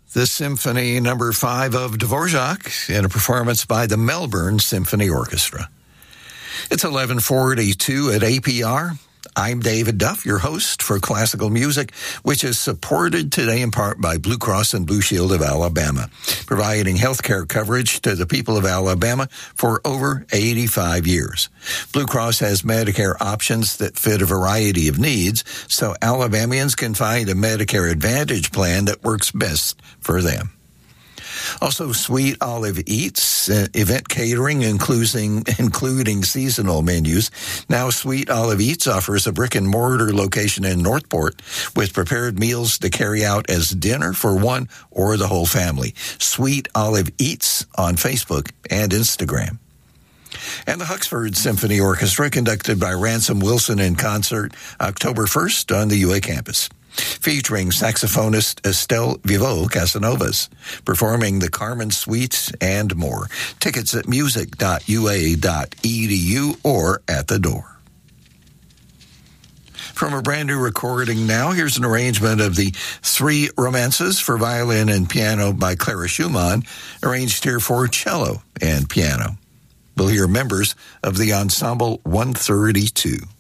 the Symphony Number 5 of Dvorak in a performance by the Melbourne Symphony Orchestra. It's 11:42 at APR. I'm David Duff, your host for Classical Music, which is supported today in part by Blue Cross and Blue Shield of Alabama, providing health care coverage to the people of Alabama for over 85 years. Blue Cross has Medicare options that fit a variety of needs, so Alabamians can find a Medicare Advantage plan that works best for them. Also, Sweet Olive Eats, event catering, including seasonal menus. Now, Sweet Olive Eats offers a brick-and-mortar location in Northport with prepared meals to carry out as dinner for one or the whole family. Sweet Olive Eats on Facebook and Instagram. And the Huxford Symphony Orchestra, conducted by Ransom Wilson in concert October 1st on the UA campus, featuring saxophonist Estelle Vivo Casanovas, performing the Carmen Suite and more. Tickets at music.ua.edu or at the door. From a brand new recording now, here's an arrangement of the Three Romances for violin and piano by Clara Schumann, arranged here for cello and piano. We'll hear members of the Ensemble 132.